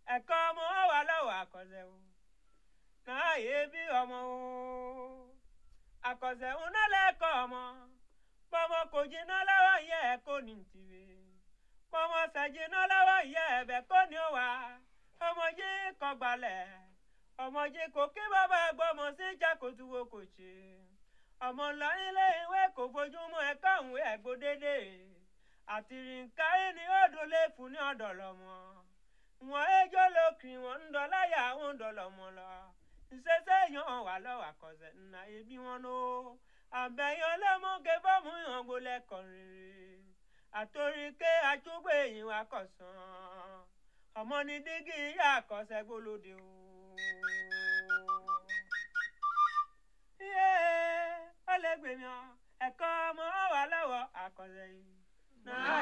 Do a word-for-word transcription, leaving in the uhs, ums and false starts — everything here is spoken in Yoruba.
ẹ̀kọ́ ọmọ wà lọ́wọ́ àkọ́sẹ̀ o náà yé bí ọmọ o àkọ́sẹ̀ ń nálẹ́kọ̀ ọmọ pọ́mọ kò jiná lọ́wọ́ yẹ ẹ̀ kó ní tìrẹ pọ́mọ ṣàjìná lọ́wọ́ yẹ ẹ̀bẹ̀ kó ní wà ọmọ yìí kọ́ gbalẹ̀ ọmọ yìí kò kí bàbá gbọ́mọ sí jákòtúwò kò ṣe ọmọ ńlá ilé ìwé kò fojúmọ́ ẹ̀ka òun ẹ̀gbọ́ dédé àtìrìnkárí ni ó dúlé fún ní ọ̀dọ̀ lọ́mọ wọn ejò lókì wọn ń dọ̀láyà ń dọ̀lọ́mọ lọ ìṣẹ́ṣẹ́ yan wà lọ́wọ́ àkọ́sẹ̀ nà ebi wọn ló àbẹ̀yàn lẹ́mọ́gẹ́ bọ́mú yàn gbolẹ̀ kọrin àtòrí ké àtúgbò èyí wà kọ̀sán ọmọ ní dígí ìyá àkọ́sẹ̀ gbólóde o. iye ọlẹ́gbẹ̀mí ẹ̀kọ́ ọmọ wà lọ́wọ́ àkọ́sẹ̀ yìí.